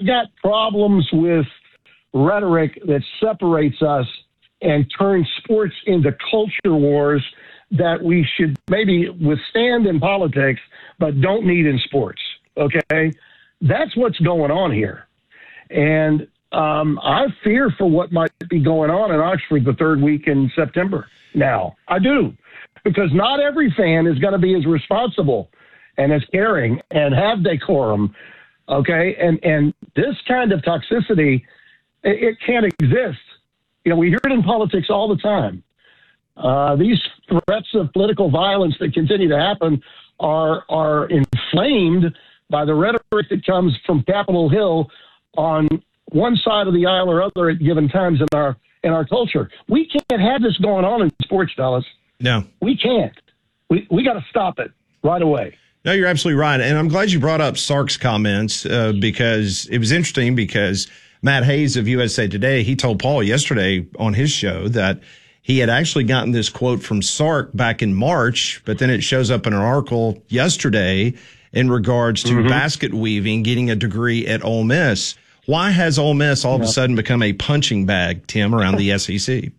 got problems with rhetoric that separates us and turns sports into culture wars that we should maybe withstand in politics but don't need in sports, okay? That's what's going on here. And I fear for what might be going on in Oxford the third week in September now. I do, because not every fan is going to be as responsible and as caring and have decorum, okay? And this kind of toxicity, it can't exist. You know, we hear it in politics all the time. These threats of political violence that continue to happen are inflamed by the rhetoric that comes from Capitol Hill on one side of the aisle or other at given times in our culture. We can't have this going on in sports, Dallas. No, we can't. We got to stop it right away. No, you're absolutely right. And I'm glad you brought up Sark's comments because it was interesting because Matt Hayes of USA Today, he told Paul yesterday on his show that he had actually gotten this quote from Sark back in March, but then it shows up in an article yesterday in regards to basket weaving, getting a degree at Ole Miss. Why has Ole Miss all of a sudden become a punching bag, Tim, around the SEC?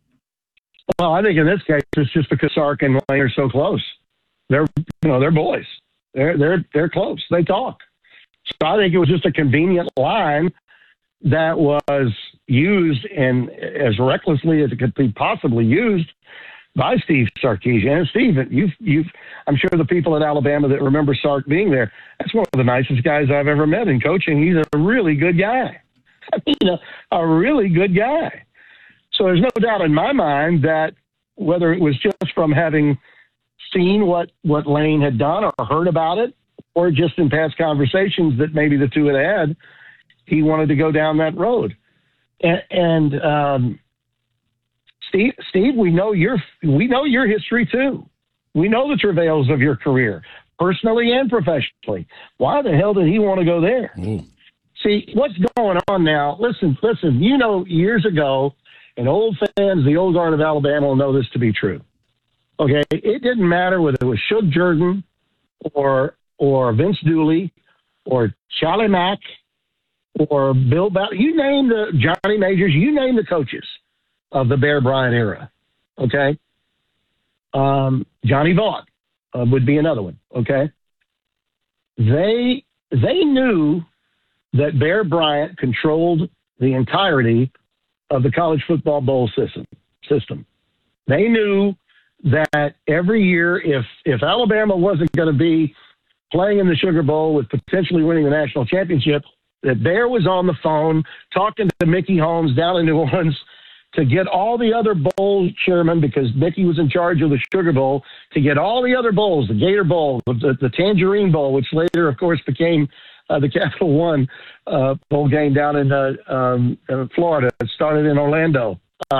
Well, I think in this case, it's just because Sark and Lane are so close. They're boys. They're close. They talk. So I think it was just a convenient line that was used and as recklessly as it could be possibly used by Steve Sarkisian. And Steve, I'm sure the people at Alabama that remember Sark being there, that's one of the nicest guys I've ever met in coaching. He's a really good guy. I mean, a really good guy. So there's no doubt in my mind that whether it was just from having seen what Lane had done or heard about it, or just in past conversations that maybe the two had, he wanted to go down that road. And Steve, we know your history too. We know the travails of your career, personally and professionally. Why the hell did he want to go there? See, what's going on now? Listen, you know, years ago, and old fans, the old guard of Alabama will know this to be true. Okay, it didn't matter whether it was Shug Jordan or Vince Dooley or Charlie Mack or Bill Bell. You name the Johnny Majors, you name the coaches of the Bear Bryant era. Okay, Johnny Vaught would be another one. Okay, they knew that Bear Bryant controlled the entirety of the college football bowl system. They knew that every year, if Alabama wasn't going to be playing in the Sugar Bowl with potentially winning the national championship, that Bear was on the phone talking to Mickey Holmes down in New Orleans to get all the other bowl chairmen, because Mickey was in charge of the Sugar Bowl, to get all the other bowls, the Gator Bowl, the Tangerine Bowl, which later, of course, became the Capital One bowl game down in Florida. It started in Orlando.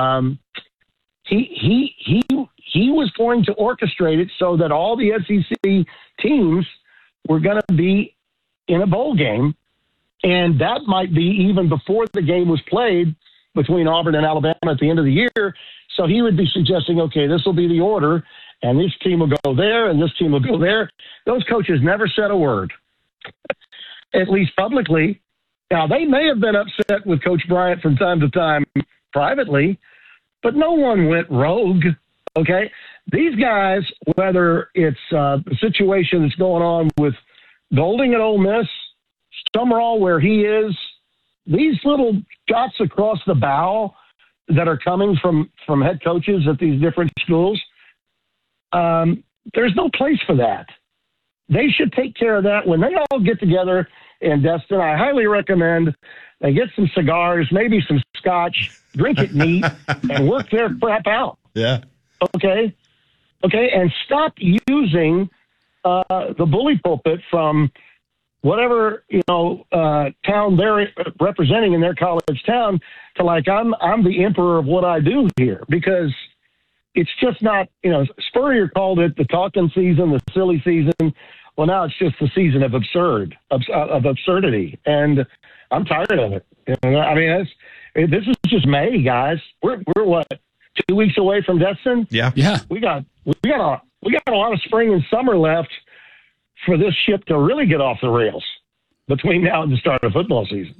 He was going to orchestrate it so that all the SEC teams were going to be in a bowl game, and that might be even before the game was played between Auburn and Alabama at the end of the year. So he would be suggesting, okay, this will be the order, and this team will go there, and this team will go there. Those coaches never said a word, at least publicly. Now, they may have been upset with Coach Bryant from time to time privately, but no one went rogue, okay? These guys, whether it's the situation that's going on with Golding at Ole Miss, Summerall where he is, these little shots across the bow that are coming from head coaches at these different schools, there's no place for that. They should take care of that when they all get together in Destin. I highly recommend they get some cigars, maybe some scotch, drink it neat, and work their crap out. Yeah. Okay, and stop using the bully pulpit from whatever town they're representing in their college town to like I'm the emperor of what I do here, because it's just not. Spurrier called it the talking season, the silly season. Well, now it's just the season of absurdity, and I'm tired of it. I mean, this is just May, guys. We're what, 2 weeks away from Destin? Yeah. We got a lot of spring and summer left for this ship to really get off the rails between now and the start of football season.